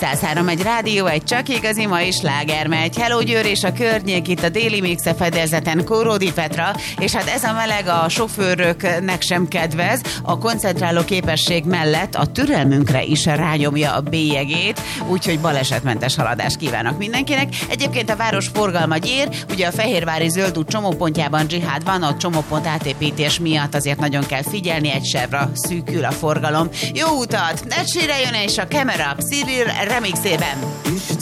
103 egy rádió, egy csak igazi mai sláger megy. Hello Győr és a környék, itt a Déli Mixe fedélzeten Kóródi Petra, és hát ez a meleg a sofőröknek sem kedvez, a koncentráló képesség mellett a türelmünkre is rányomja a bélyegét, úgyhogy balesetmentes haladást kívánok mindenkinek. Egyébként a város forgalma gyér, ugye a Fehérvári Zöld út csomópontjában dzsihád van, a csomópont átépítés miatt azért nagyon kell figyelni, egy sávra szűkül a forgalom. Jó utat! Ed Sheeran jön és a Camera Cyril remixében.